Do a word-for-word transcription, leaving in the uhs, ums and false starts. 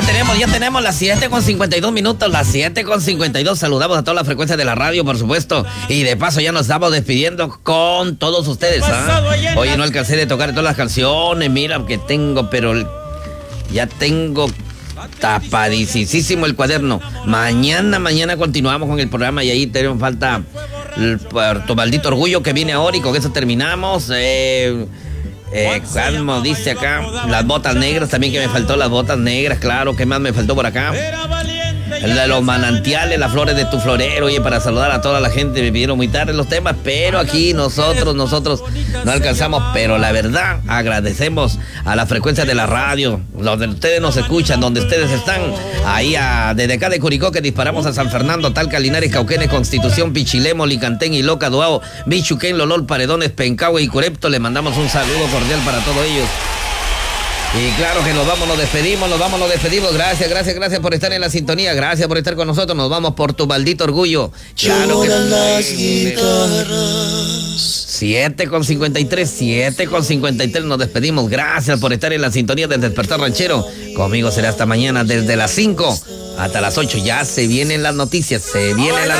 tenemos, ya tenemos las siete con cincuenta y dos minutos, las siete con cincuenta y dos. Saludamos a toda la frecuencia de la radio, por supuesto. Y de paso ya nos estamos despidiendo con todos ustedes, ¿ah? Oye, no alcancé de tocar todas las canciones, mira que tengo, pero ya tengo tapadicísimo el cuaderno. Mañana, mañana continuamos con el programa y ahí tenemos falta el Puerto Maldito Orgullo que viene ahora y con eso terminamos. Eh... Eh, como dice acá, las botas negras, también que me faltó las botas negras, claro, ¿qué más me faltó por acá? El de los manantiales, las flores de tu florero, oye, para saludar a toda la gente, me pidieron muy tarde los temas, pero aquí nosotros, nosotros no alcanzamos, pero la verdad, agradecemos a la frecuencia de la radio, donde ustedes nos escuchan, donde ustedes están, ahí a, desde acá de Curicó, que disparamos a San Fernando, Talca, Linares, Cauquenes, Constitución, Pichilemo, Licantén, Iloca, Duao, Bichuquén, Lolol, Paredones, Pencahue y Curepto. Le mandamos un saludo cordial para todos ellos. Y claro que nos vamos, nos despedimos, nos vamos, nos despedimos. Gracias, gracias, gracias por estar en la sintonía. Gracias por estar con nosotros. Nos vamos por tu maldito orgullo. Claro que las guitarras. siete con cincuenta y tres, siete con cincuenta y tres. Nos despedimos. Gracias por estar en la sintonía del Despertar Ranchero. Conmigo será hasta mañana desde las cinco hasta las ocho. Ya se vienen las noticias, se vienen las